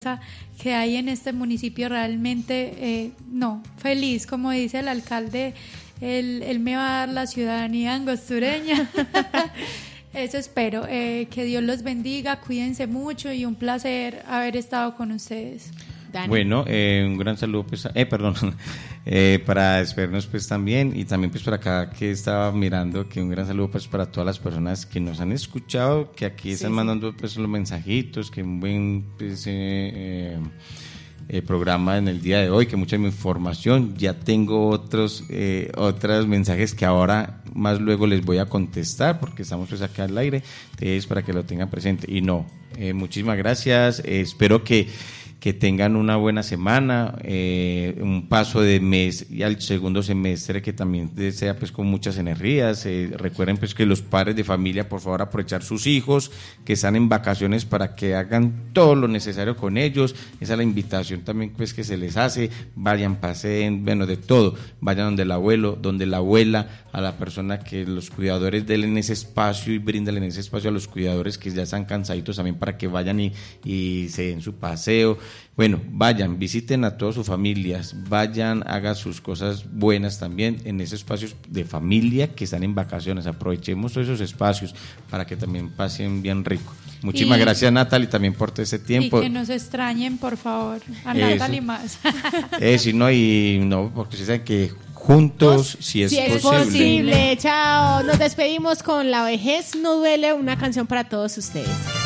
turística que hay en este municipio. Realmente, no, feliz, como dice el alcalde, él me va a dar la ciudadanía angostureña. Eso espero, que Dios los bendiga, cuídense mucho y un placer haber estado con ustedes. Dani. Bueno, un gran saludo pues, para despedirnos pues también, y también pues para acá que estaba mirando, que un gran saludo pues para todas las personas que nos han escuchado, que aquí están mandando pues los mensajitos, que un buen pues, programa en el día de hoy, que mucha información. Ya tengo otros mensajes que ahora más luego les voy a contestar, porque estamos pues acá al aire, entonces para que lo tengan presente. Y no, muchísimas gracias, espero que tengan una buena semana, un paso de mes y al segundo semestre que también sea pues con muchas energías. Recuerden pues que los padres de familia, por favor, aprovechar sus hijos que están en vacaciones para que hagan todo lo necesario con ellos. Esa es la invitación también pues que se les hace. Vayan, paseen, bueno, de todo, vayan donde el abuelo, donde la abuela, a la persona que los cuidadores den ese espacio y bríndale ese espacio a los cuidadores que ya están cansaditos también, para que vayan y se den su paseo. Bueno, vayan, visiten a todas sus familias, vayan, hagan sus cosas buenas también en esos espacios de familia que están en vacaciones. Aprovechemos todos esos espacios para que también pasen bien rico. Muchísimas gracias, Natalie, también por todo ese tiempo. Y que nos extrañen, por favor, a Natalie más. Sí, no, porque se saben que juntos, si es posible. Chao, nos despedimos con La vejez no duele, una canción para todos ustedes.